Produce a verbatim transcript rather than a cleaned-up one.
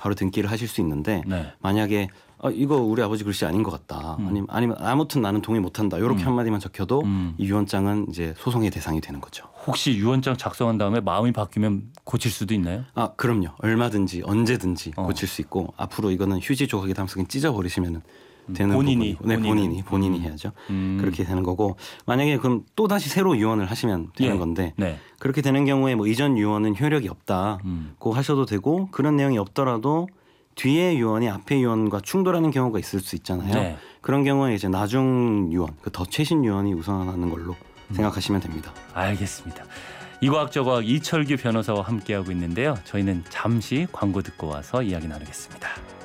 바로 등기를 하실 수 있는데 네. 만약에 어, 이거 우리 아버지 글씨 아닌 것 같다. 음. 아니면 아니면 아무튼 나는 동의 못한다. 이렇게 음. 한마디만 적혀도 음. 이 유언장은 이제 소송의 대상이 되는 거죠. 혹시 유언장 작성한 다음에 마음이 바뀌면 고칠 수도 있나요? 아 그럼요. 얼마든지 언제든지 어. 고칠 수 있고 앞으로 이거는 휴지 조각이다 하면서 그냥 찢어버리시면 되는 본인이, 부분이고. 네, 본인은. 본인이 본인이 음. 해야죠. 음. 그렇게 되는 거고 만약에 그럼 또 다시 새로 유언을 하시면 되는 예. 건데 네. 그렇게 되는 경우에 뭐 이전 유언은 효력이 없다고 음. 하셔도 되고 그런 내용이 없더라도 뒤에 유언이 앞에 유언과 충돌하는 경우가 있을 수 있잖아요. 네. 그런 경우에 이제 나중 유언, 그 더 최신 유언이 우선하는 걸로 음. 생각하시면 됩니다. 알겠습니다. 이과학 저과학 이철규 변호사와 함께하고 있는데요. 저희는 잠시 광고 듣고 와서 이야기 나누겠습니다.